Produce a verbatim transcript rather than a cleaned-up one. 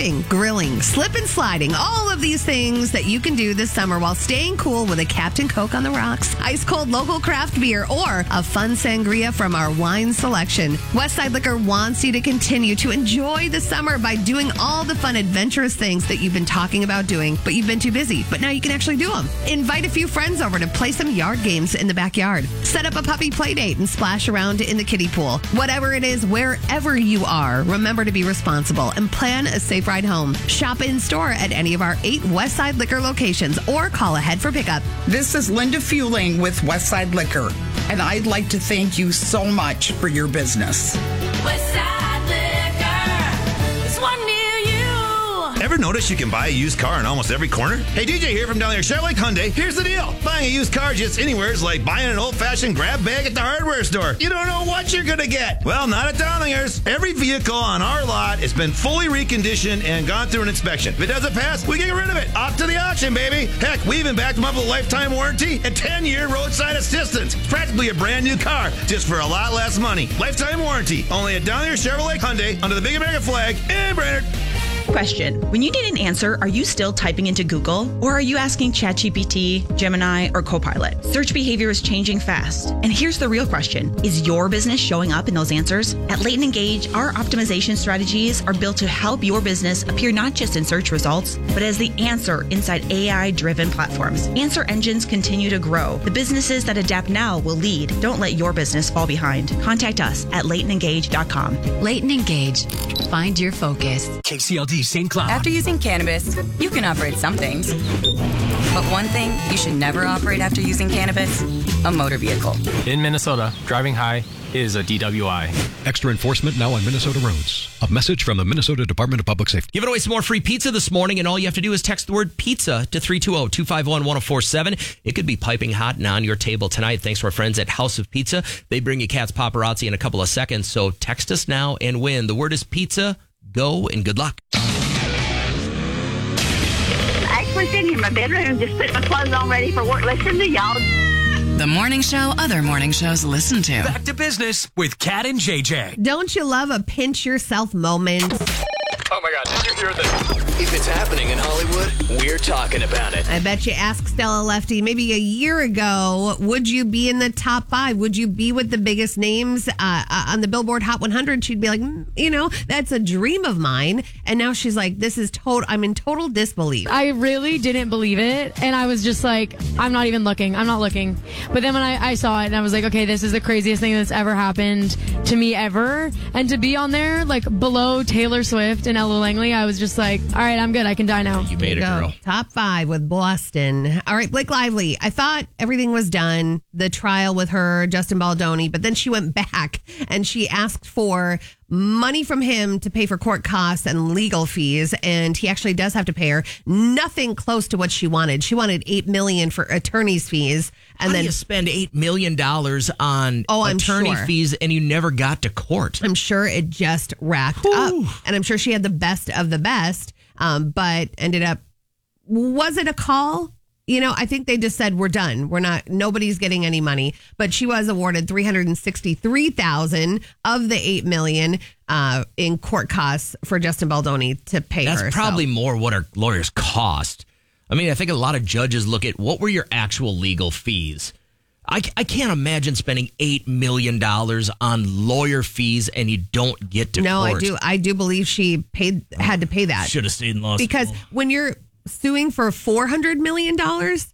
camping, grilling, slip and sliding, all of these things that you can do this summer while staying cool with a Captain Coke on the rocks, ice cold local craft beer, or a fun sangria from our wine selection. Westside Liquor wants you to continue to enjoy the summer by doing all the fun, adventurous things that you've been talking about doing, but you've been too busy. But now you can actually do them. Invite a few friends over to play some yard games in the backyard. Set up a puppy play date and splash around in the kiddie pool. Whatever it is, wherever you are, remember to be responsible and plan a safe ride home. Shop in store at any of our eight Westside Liquor locations or call ahead for pickup. This is Linda Fueling with Westside Liquor, and I'd like to thank you so much for your business. Westside Liquor, it's one near you. Ever notice you can buy a used car in almost every corner? Hey, D J here from down there, Chevrolet Hyundai. Here's the deal. Buying a used car just anywhere is like buying an old-fashioned grab bag at the hardware store. You don't know what you're going to get. Well, not at Downingers. Every vehicle on our lot has been fully reconditioned and gone through an inspection. If it doesn't pass, we get rid of it. Off to the auction, baby. Heck, we even backed them up with a lifetime warranty and ten-year roadside assistance. It's practically a brand new car, just for a lot less money. Lifetime warranty. Only at Downingers Chevrolet Hyundai under the Big American flag in Brainerd. Question. When you need an answer, are you still typing into Google? Or are you asking ChatGPT, Gemini, or Copilot? Search behavior is changing fast. And here's the real question. Is your business showing up in those answers? At Leighton Engage, our optimization strategies are built to help your business appear not just in search results, but as the answer inside A I-driven platforms. Answer engines continue to grow. The businesses that adapt now will lead. Don't let your business fall behind. Contact us at leighton engage dot com. Leighton Engage. Find your focus. K C L D Saint Cloud. After using cannabis, you can operate some things. But one thing you should never operate after using cannabis, a motor vehicle. In Minnesota, driving high is a D W I. Extra enforcement now on Minnesota roads. A message from the Minnesota Department of Public Safety. Giving away some more free pizza this morning, and all you have to do is text the word pizza to three two zero, two five one, one zero four seven. It could be piping hot and on your table tonight thanks to our friends at House of Pizza. They bring you Cat's Paparazzi in a couple of seconds, so text us now and win. The word is pizza. Go and good luck. Actually sitting in my bedroom, just putting my clothes on ready for work. Listen to y'all. The morning show other morning shows listen to. Back to business with Kat and J J. Don't you love a pinch yourself moment? Oh my God, did you hear this? If it's happening in Hollywood, we're talking about it. I bet you ask Stella Lefty maybe a year ago, would you be in the top five? Would you be with the biggest names uh, on the Billboard Hot one hundred? She'd be like, mm, you know, that's a dream of mine. And now she's like, this is total, I'm in total disbelief. I really didn't believe it. And I was just like, I'm not even looking. I'm not looking. But then when I, I saw it and I was like, okay, this is the craziest thing that's ever happened to me ever. And to be on there, like below Taylor Swift and Ella Langley, I was just like, all right, I'm good. I can die now. You made it, girl. Top five with Boston. All right, Blake Lively. I thought everything was done, the trial with her, Justin Baldoni, but then she went back and she asked for money from him to pay for court costs and legal fees, and he actually does have to pay her nothing close to what she wanted. She wanted eight million dollars for attorney's fees, and How then do you spend eight million dollars on oh, I'm attorney sure. fees and you never got to court? I'm sure it just racked Whew. up, and I'm sure she had the best of the best, um, but ended up. Was it a call? You know, I think they just said, we're done. We're not, nobody's getting any money. But she was awarded three hundred sixty-three thousand dollars of the eight million dollars uh, in court costs for Justin Baldoni to pay That's her. That's probably so. more what our lawyers cost. I mean, I think a lot of judges look at what were your actual legal fees. I, I can't imagine spending eight million dollars on lawyer fees and you don't get to no, court. I do. I do believe she paid had to pay that. Should have stayed in law Because school. when you're suing for four hundred million dollars,